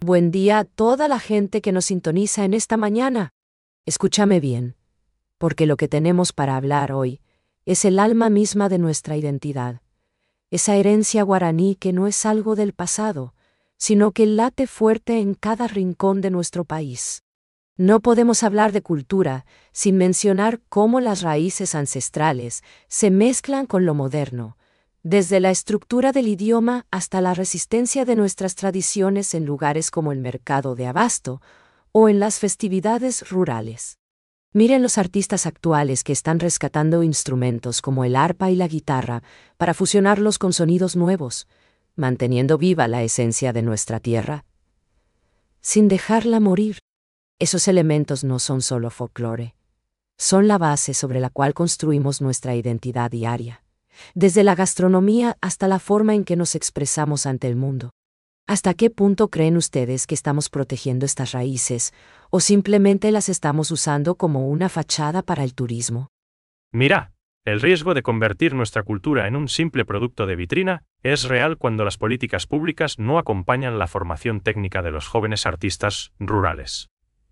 Buen día a toda la gente que nos sintoniza en esta mañana. Escúchame bien, porque lo que tenemos para hablar hoy es el alma misma de nuestra identidad, esa herencia guaraní que no es algo del pasado, sino que late fuerte en cada rincón de nuestro país. No podemos hablar de cultura sin mencionar cómo las raíces ancestrales se mezclan con lo moderno, desde la estructura del idioma hasta la resistencia de nuestras tradiciones en lugares como el mercado de abasto o en las festividades rurales. Miren los artistas actuales que están rescatando instrumentos como el arpa y la guitarra para fusionarlos con sonidos nuevos, manteniendo viva la esencia de nuestra tierra, sin dejarla morir. Esos elementos no son solo folclore, son la base sobre la cual construimos nuestra identidad diaria, desde la gastronomía hasta la forma en que nos expresamos ante el mundo. ¿Hasta qué punto creen ustedes que estamos protegiendo estas raíces o simplemente las estamos usando como una fachada para el turismo? Mira, el riesgo de convertir nuestra cultura en un simple producto de vitrina es real cuando las políticas públicas no acompañan la formación técnica de los jóvenes artistas rurales.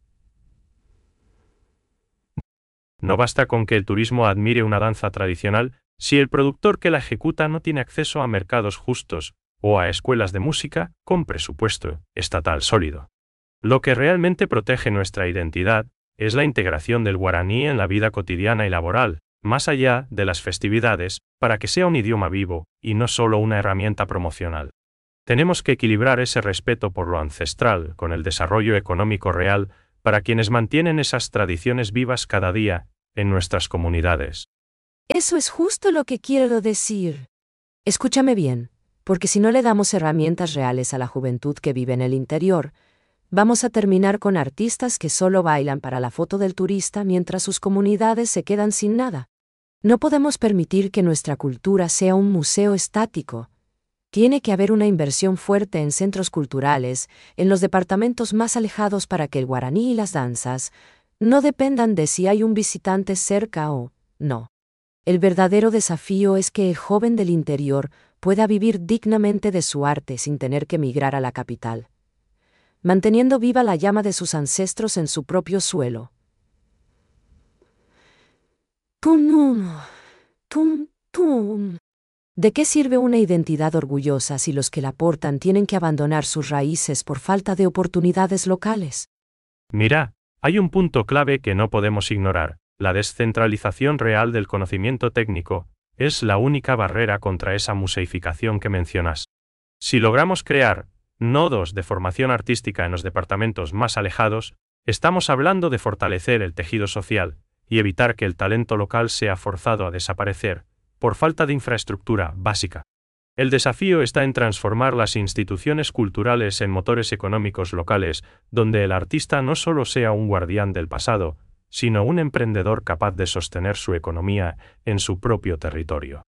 No basta con que el turismo admire una danza tradicional si el productor que la ejecuta no tiene acceso a mercados justos o a escuelas de música con presupuesto estatal sólido. Lo que realmente protege nuestra identidad es la integración del guaraní en la vida cotidiana y laboral, más allá de las festividades, para que sea un idioma vivo y no solo una herramienta promocional. Tenemos que equilibrar ese respeto por lo ancestral con el desarrollo económico real para quienes mantienen esas tradiciones vivas cada día en nuestras comunidades. Eso es justo lo que quiero decir. Escúchame bien, porque si no le damos herramientas reales a la juventud que vive en el interior, vamos a terminar con artistas que solo bailan para la foto del turista mientras sus comunidades se quedan sin nada. No podemos permitir que nuestra cultura sea un museo estático. Tiene que haber una inversión fuerte en centros culturales, en los departamentos más alejados para que el guaraní y las danzas no dependan de si hay un visitante cerca o no. El verdadero desafío es que el joven del interior pueda vivir dignamente de su arte sin tener que emigrar a la capital, manteniendo viva la llama de sus ancestros en su propio suelo. ¡Tum, tum, tum! ¿De qué sirve una identidad orgullosa si los que la portan tienen que abandonar sus raíces por falta de oportunidades locales? Mira, hay un punto clave que no podemos ignorar. La descentralización real del conocimiento técnico es la única barrera contra esa museificación que mencionas. Si logramos crear nodos de formación artística en los departamentos más alejados, estamos hablando de fortalecer el tejido social y evitar que el talento local sea forzado a desaparecer por falta de infraestructura básica. El desafío está en transformar las instituciones culturales en motores económicos locales, donde el artista no solo sea un guardián del pasado, sino un emprendedor capaz de sostener su economía en su propio territorio.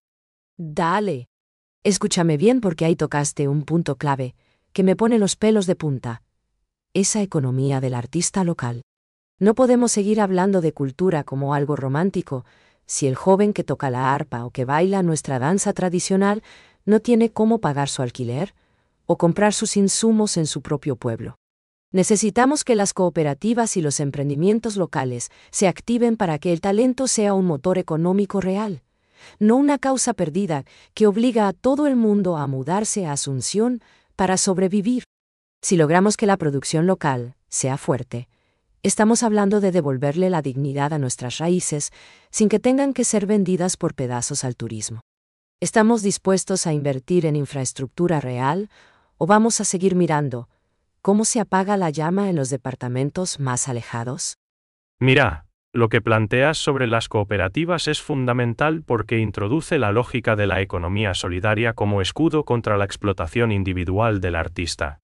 Dale. Escúchame bien porque ahí tocaste un punto clave que me pone los pelos de punta. Esa economía del artista local. No podemos seguir hablando de cultura como algo romántico si el joven que toca la arpa o que baila nuestra danza tradicional no tiene cómo pagar su alquiler o comprar sus insumos en su propio pueblo. Necesitamos que las cooperativas y los emprendimientos locales se activen para que el talento sea un motor económico real, no una causa perdida que obliga a todo el mundo a mudarse a Asunción para sobrevivir. Si logramos que la producción local sea fuerte, estamos hablando de devolverle la dignidad a nuestras raíces sin que tengan que ser vendidas por pedazos al turismo. ¿Estamos dispuestos a invertir en infraestructura real o vamos a seguir mirando cómo se apaga la llama en los departamentos más alejados? Mira, lo que planteas sobre las cooperativas es fundamental porque introduce la lógica de la economía solidaria como escudo contra la explotación individual del artista.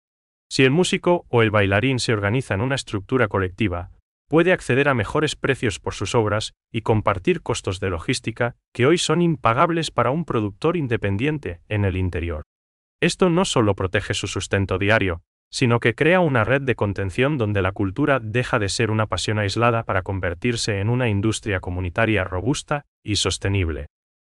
Si el músico o el bailarín se organiza en una estructura colectiva, puede acceder a mejores precios por sus obras y compartir costos de logística que hoy son impagables para un productor independiente en el interior. Esto no solo protege su sustento diario, sino que crea una red de contención donde la cultura deja de ser una pasión aislada para convertirse en una industria comunitaria robusta y sostenible.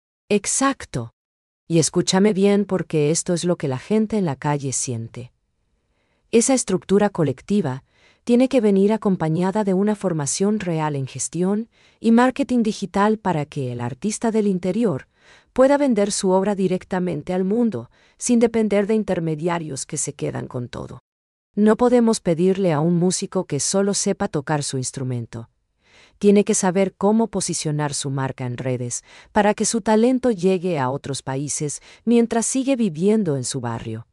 Exacto. Y escúchame bien porque esto es lo que la gente en la calle siente. Esa estructura colectiva tiene que venir acompañada de una formación real en gestión y marketing digital para que el artista del interior pueda vender su obra directamente al mundo, sin depender de intermediarios que se quedan con todo. No podemos pedirle a un músico que solo sepa tocar su instrumento. Tiene que saber cómo posicionar su marca en redes para que su talento llegue a otros países mientras sigue viviendo en su barrio.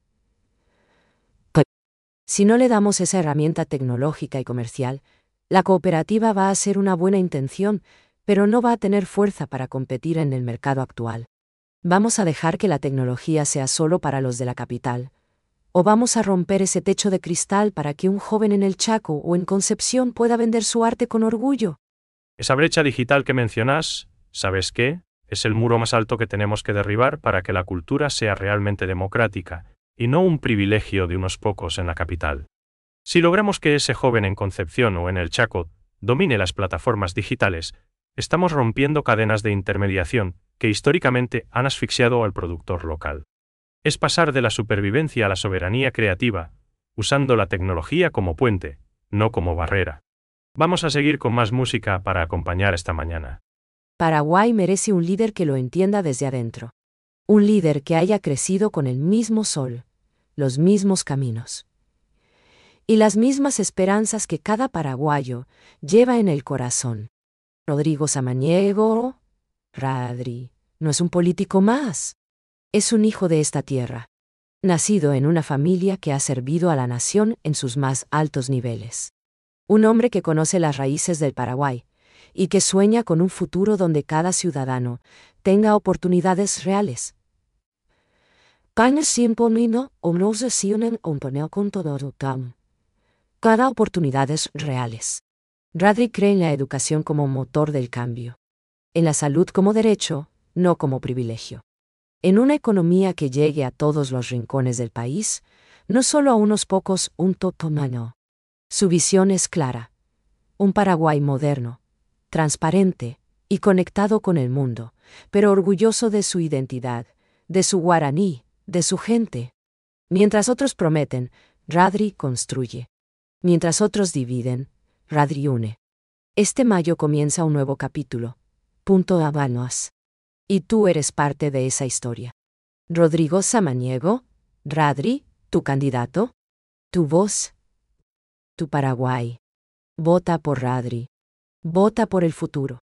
Si no le damos esa herramienta tecnológica y comercial, la cooperativa va a ser una buena intención, pero no va a tener fuerza para competir en el mercado actual. ¿Vamos a dejar que la tecnología sea solo para los de la capital? ¿O vamos a romper ese techo de cristal para que un joven en el Chaco o en Concepción pueda vender su arte con orgullo? Esa brecha digital que mencionas, ¿sabes qué? Es el muro más alto que tenemos que derribar para que la cultura sea realmente democrática, y no un privilegio de unos pocos en la capital. Si logramos que ese joven en Concepción o en el Chaco domine las plataformas digitales, estamos rompiendo cadenas de intermediación que históricamente han asfixiado al productor local. Es pasar de la supervivencia a la soberanía creativa, usando la tecnología como puente, no como barrera. Vamos a seguir con más música para acompañar esta mañana. Paraguay merece un líder que lo entienda desde adentro. Un líder que haya crecido con el mismo sol, los mismos caminos y las mismas esperanzas que cada paraguayo lleva en el corazón. Rodrigo Samaniego, Radri, no es un político más. Es un hijo de esta tierra, nacido en una familia que ha servido a la nación en sus más altos niveles. Un hombre que conoce las raíces del Paraguay y que sueña con un futuro donde cada ciudadano tenga oportunidades reales. Cada oportunidades reales. Radri cree en la educación como motor del cambio. En la salud como derecho, no como privilegio. En una economía que llegue a todos los rincones del país, no solo a unos pocos, un totomano. Su visión es clara. Un Paraguay moderno, transparente y conectado con el mundo, pero orgulloso de su identidad, de su guaraní, de su gente. Mientras otros prometen, Radri construye. Mientras otros dividen, Radri une. Este mayo comienza un nuevo capítulo. Habanos. Y tú eres parte de esa historia. Rodrigo Samaniego, Radri, tu candidato, tu voz, tu Paraguay. Vota por Radri. Vota por el futuro.